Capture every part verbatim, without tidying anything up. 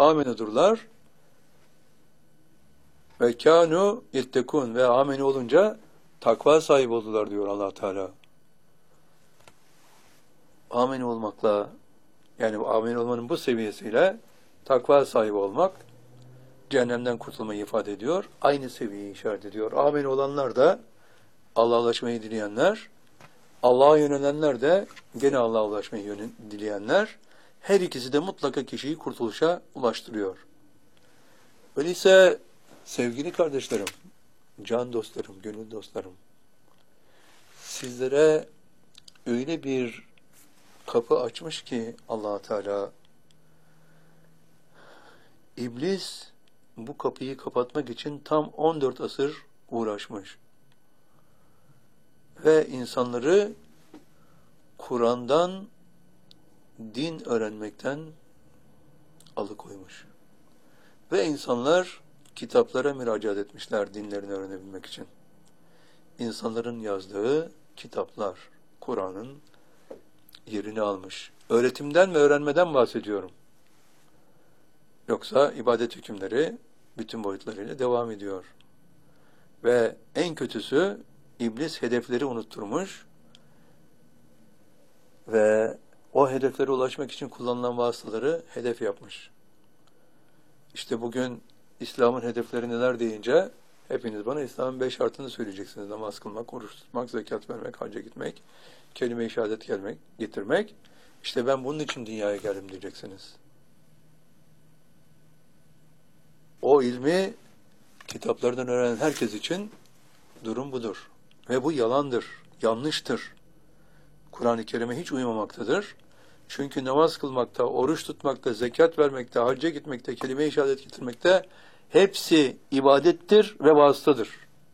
amenedurlar ve kânû yettekûn ve ameni olunca takva sahibi oldular diyor Allah Teala. Ameni olmakla, yani ameni olmanın bu seviyesiyle takva sahibi olmak cehennemden kurtulmayı ifade ediyor. Aynı seviyeyi işaret ediyor. Ameni olanlar da Allah'a ulaşmayı dileyenler, Allah'a yönelenler de gene Allah'a ulaşmayı dileyenler, her ikisi de mutlaka kişiyi kurtuluşa ulaştırıyor. Öyleyse sevgili kardeşlerim, can dostlarım, gönül dostlarım, sizlere öyle bir kapı açmış ki Allah Teala, İblis bu kapıyı kapatmak için tam on dört asır uğraşmış. Ve insanları Kur'an'dan din öğrenmekten alıkoymuş. Ve insanlar kitaplara müracaat etmişler dinlerini öğrenebilmek için. İnsanların yazdığı kitaplar, Kur'an'ın yerini almış. Öğretimden ve öğrenmeden bahsediyorum. Yoksa ibadet hükümleri bütün boyutlarıyla devam ediyor. Ve en kötüsü İblis hedefleri unutturmuş ve o hedeflere ulaşmak için kullanılan vasıtaları hedef yapmış. İşte bugün İslam'ın hedefleri neler deyince hepiniz bana İslam'ın beş şartını söyleyeceksiniz. Namaz kılmak, oruç tutmak, zekat vermek, hacca gitmek, kelime-i şehadet gelmek, getirmek. İşte ben bunun için dünyaya geldim diyeceksiniz. O ilmi kitaplardan öğrenen herkes için durum budur. Ve bu yalandır, yanlıştır. Kur'an-ı Kerim'e hiç uymamaktadır. Çünkü namaz kılmakta, oruç tutmakta, zekat vermekte, hacca gitmekte, kelime-i şehadet getirmekte hepsi ibadettir ve vasıtadır.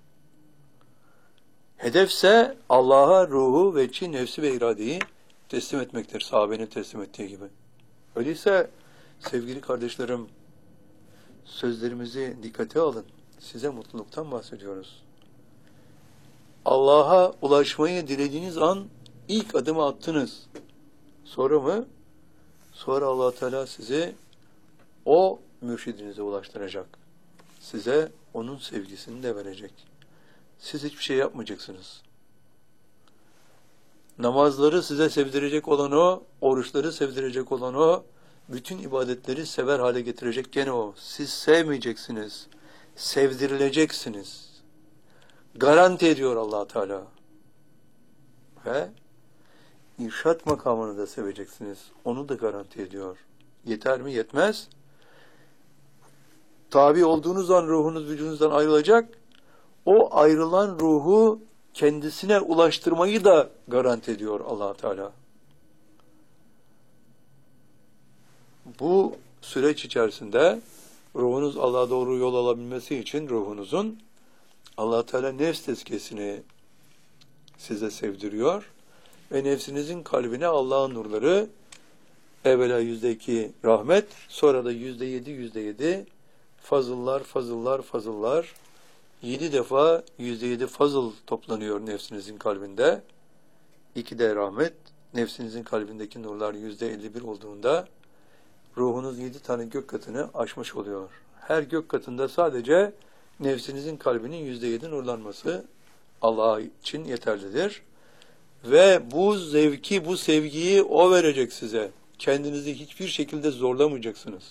Hedefse Allah'a ruhu, veçi, nefsi ve iradeyi teslim etmektir. Sahabenin teslim ettiği gibi. Öyleyse sevgili kardeşlerim, sözlerimizi dikkate alın. Size mutluluktan bahsediyoruz. Allah'a ulaşmayı dilediğiniz an ilk adımı attınız. Sonra mı? Sonra Allah Teala sizi o mürşidinize ulaştıracak. Size onun sevgisini de verecek. Siz hiçbir şey yapmayacaksınız. Namazları size sevdirecek olan o, oruçları sevdirecek olan o, bütün ibadetleri sever hale getirecek gene o. Siz sevmeyeceksiniz. Sevdirileceksiniz. Garanti ediyor Allah Teala. Ve irşat makamını da seveceksiniz. Onu da garanti ediyor. Yeter mi? Yetmez. Tabi olduğunuz an ruhunuz vücudunuzdan ayrılacak. O ayrılan ruhu kendisine ulaştırmayı da garanti ediyor Allah Teala. Bu süreç içerisinde ruhunuz Allah'a doğru yol alabilmesi için ruhunuzun Allah Teala nefs tezkiyesini size sevdiriyor ve nefsinizin kalbine Allah'ın nurları, evvela yüzde iki rahmet, sonra da yüzde yedi, yüzde yedi fazıllar, fazıllar, fazıllar, yedi defa yüzde yedi fazıl toplanıyor nefsinizin kalbinde. İki de rahmet, nefsinizin kalbindeki nurlar yüzde elli bir olduğunda ruhunuz yedi tane gök katını aşmış oluyor. Her gök katında sadece nefsinizin kalbinin yüzde yedi nurlanması Allah için yeterlidir. Ve bu zevki, bu sevgiyi o verecek size. Kendinizi hiçbir şekilde zorlamayacaksınız.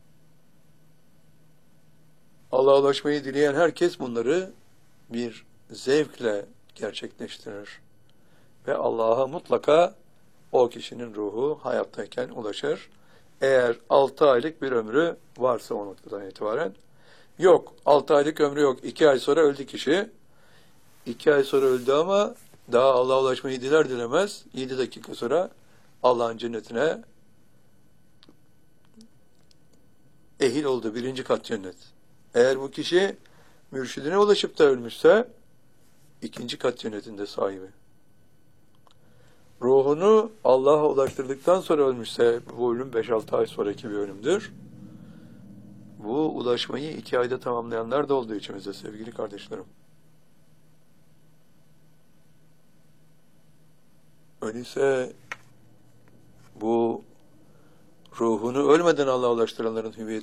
Allah'a ulaşmayı dileyen herkes bunları bir zevkle gerçekleştirir. Ve Allah'a mutlaka o kişinin ruhu hayattayken ulaşır. Eğer altı aylık bir ömrü varsa o noktadan itibaren. Yok, altı aylık ömrü yok. iki ay sonra öldü kişi. iki ay sonra öldü ama daha Allah'a ulaşmayı diler dilemez. yedi dakika sonra Allah'ın cennetine ehil oldu. Birinci kat cennet. Eğer bu kişi mürşidine ulaşıp da ölmüşse ikinci kat cennetinde sahibi. Ruhunu Allah'a ulaştırdıktan sonra ölmüşse bu ölüm beş altı ay sonraki bir ölümdür. Bu ulaşmayı iki ayda tamamlayanlar da oldu içimizde sevgili kardeşlerim. Öyleyse bu ruhunu ölmeden Allah'a ulaştıranların hüviyeti